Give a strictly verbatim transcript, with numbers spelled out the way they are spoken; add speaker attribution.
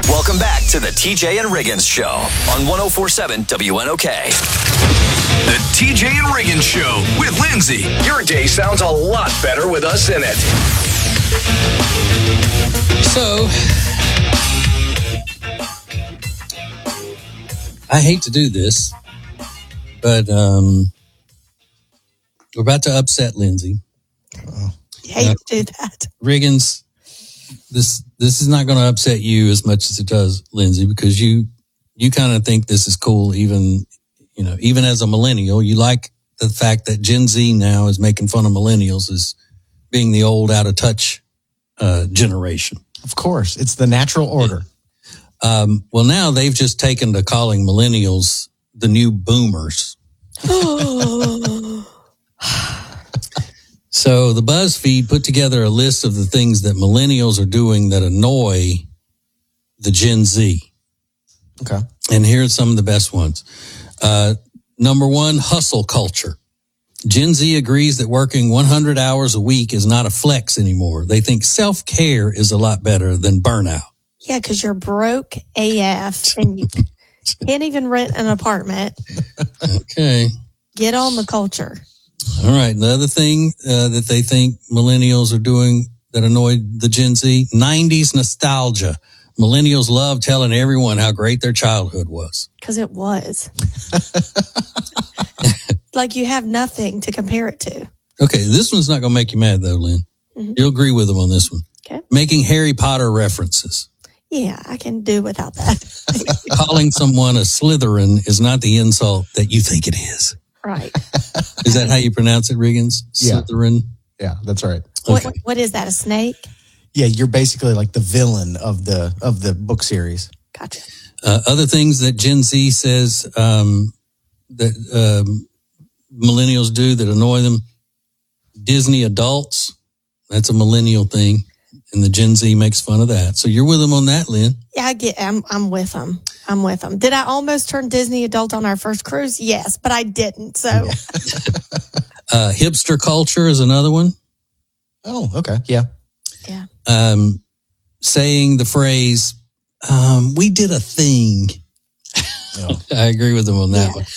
Speaker 1: Welcome back to the T J and Riggins Show on one oh four point seven W N O K.
Speaker 2: The T J and Riggins Show with Lindsay.
Speaker 1: Your day sounds a lot better with us in it.
Speaker 3: So, I hate to do this, but um, we're about to upset Lindsay.
Speaker 4: You hate uh, to do that.
Speaker 3: Riggins, this this is not going to upset you as much as it does Lindsay, because you you kind of think this is cool, even you know, even as a millennial. You like the fact that Gen Z now is making fun of millennials as being the old, out of touch uh, generation.
Speaker 5: Of course, it's the natural order.
Speaker 3: Yeah. Um, well, now they've just taken to calling millennials the new boomers. So the BuzzFeed put together a list of the things that millennials are doing that annoy the Gen Z.
Speaker 5: Okay.
Speaker 3: And here are some of the best ones. Uh, number one, hustle culture. Gen Z agrees that working one hundred hours a week is not a flex anymore. They think self-care is a lot better than burnout.
Speaker 4: Yeah, because you're broke A F and you can't even rent an apartment.
Speaker 3: Okay.
Speaker 4: Get on the culture.
Speaker 3: All right. The other thing uh, that they think millennials are doing that annoyed the Gen Z, nineties nostalgia. Millennials love telling everyone how great their childhood was.
Speaker 4: Because it was. Like you have nothing to compare it to.
Speaker 3: Okay, this one's not going to make you mad, though, Lynn. Mm-hmm. You'll agree with them on this one.
Speaker 4: Okay.
Speaker 3: Making Harry Potter references.
Speaker 4: Yeah, I can do without that.
Speaker 3: Calling someone a Slytherin is not the insult that you think it is.
Speaker 4: Right.
Speaker 3: Is that how you pronounce it, Riggins?
Speaker 5: Yeah.
Speaker 3: Slytherin?
Speaker 5: Yeah, that's right.
Speaker 4: What,
Speaker 3: Okay.
Speaker 4: what is that, a snake?
Speaker 5: Yeah, you're basically like the villain of the of the book series.
Speaker 4: Gotcha.
Speaker 3: Uh, other things that Gen Z says um, that um, millennials do that annoy them. Disney adults. That's a millennial thing. And the Gen Z makes fun of that. So you're with them on that, Lynn.
Speaker 4: Yeah, I get. I'm. I'm with them. I'm with them. Did I almost turn Disney adult on our first cruise? Yes, but I didn't. So,
Speaker 3: uh, hipster culture is another one.
Speaker 5: Oh, okay, yeah,
Speaker 4: yeah.
Speaker 3: Um, saying the phrase, um, "We did a thing."
Speaker 5: Oh.
Speaker 3: I agree with them on that
Speaker 4: Yeah.
Speaker 3: one.